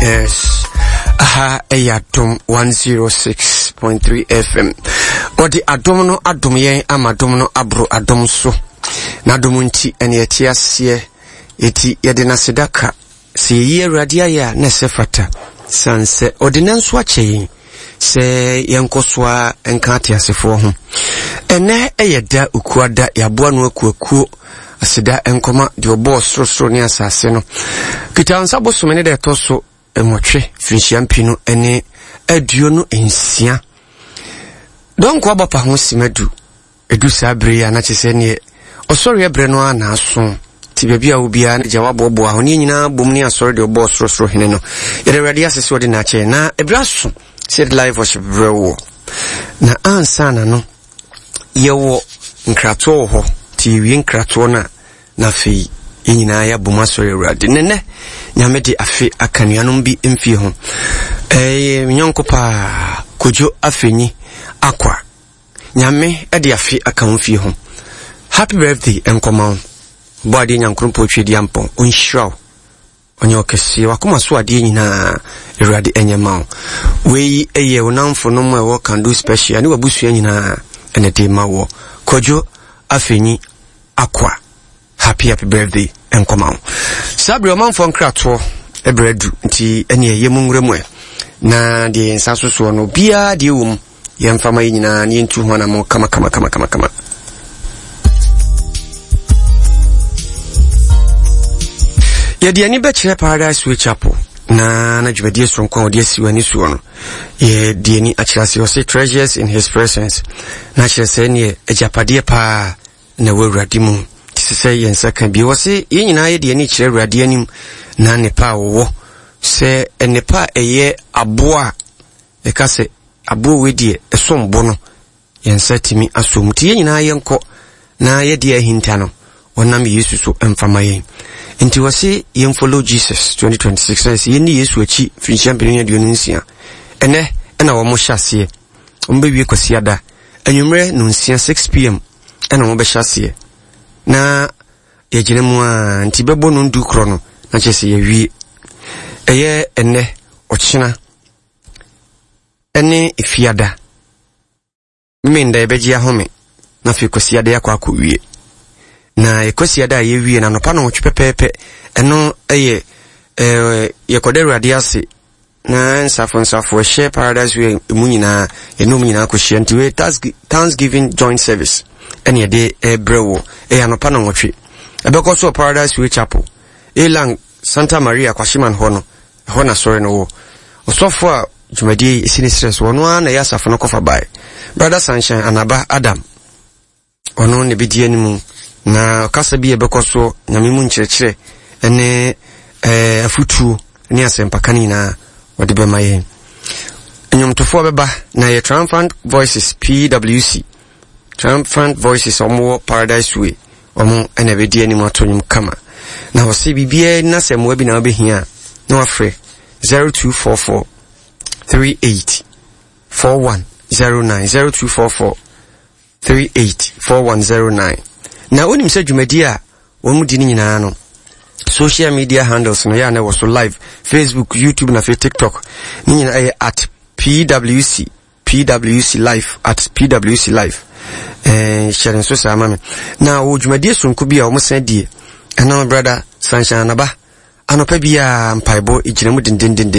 Yes. Aha, Adom 106.3 FM. Odi Adom no Adom yen amadom no abro Adom so. Na Adom nti ene yeti asie eti yede na sedaka. Se ye radia ya na sefata. Sanse odi nanso ache se yenkoswa enka ate asefo ho. Ene eyeda ukuada yaboa no akuakuo asida enkoma de obo sorosoro ne asase no. Kitansa bosome ne de toso emotwe finshiampino ene aduo no ensia. Don kwa bapa ho simadu edu sabre ya na chese ne osori ebre no ana aso ti bebia obia na jawabo bo aho ne nyina bom ne asori de obo sorosoro hene no yere ready asese odi na che na ebraso said live worship brewo na ansana no yewo nkrato ho ti wi nkrato na fi nyina ya boma sori awurade nene nyame de afi akanuanom bi mfi ho nyonko pa kojo afenyi akwa nyame de afi akamfi ho. Happy birthday enkoma body nyankrompo twedi ampon onhiraw onye okese wakoma so ade nyina awurade enyema we eye wonamfo no mo e can do special ani wabusu nyina ene de mawo kojo afenyi akwa. Happy birthday enkoma sabre o manfo nkrato ebredu nti ene ye mungremu na de nsasoso no bia de wum ye mfama nyina ne ntu ho na mo kama ye de ani be kire Paradise Way Chapel na djubedie sonkon odi asiwani suo no ye de ani akirase o say treasures in his presence na kirase ne ejapade pa na wawurade mu se yensa kan bi wo se yenyina ye de ni kire awurade anim na nepa wo se nepa eye aboa e ka se aboa we die esombo no yensa timi asomti yenyina ye nko na ye de ahinta no wonam Yesu so emfama ye nti wo se yen follow Jesus 2026 se yeni Yesu achi fincham benya de onunsia ene na wo mo hyase ombe wie kwasiada anwumre no nsia 6 pm ena wo be hyase na yejinemu a nti bebo no ndu kro no na chese ye wie eye ene ochina ene ifiada minda ebeji ahome na fi kwasiada yakwa wie na ekwasiada ye wie na nopa no twpepepe eno eye yekoderu adiase na nsafo share Paradise Way munyina enum nyina akohia nti we Thanksgiving joint service ene ye de brewo anopa no nwotwe ebeko so Paradise Way Chapel elang Santa Maria kwashiman ho na sori no wo osofo a djumadi isini stress wono na yasafo no kofa bai brother Sunshine Anaba Adam ono ne bidie ni mu na kasa bi ebeko so nyame mu nkyerkyere ene afutu ni asempakani na wode be maye nyomtofo beba na ye Triumphant Voices PWC Triumphant Voices omo Paradise Way omo ene bidie ni matonyum kama na wose bibie na semwa bi na obehia na wafre 0244 38 4109 0244 38 4109 na onim se dwumadi a womu di ni nyina no social media handles no ya na was live Facebook, YouTube na TikTok ni nyina at PWC live at PWC live sharing so sa mame na wo dwumadi sonko bi a wo san die ana brother Sunshine Anaba anopa bia mpaibo ejinamu dindindin